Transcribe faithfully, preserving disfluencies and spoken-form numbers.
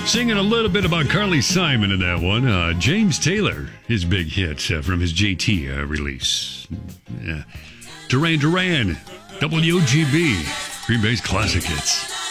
Singing a little bit about Carly Simon in that one. Uh, James Taylor, his big hit uh, from his J T uh, release. Yeah. Duran Duran, W O G B, Green Bay's classic hits.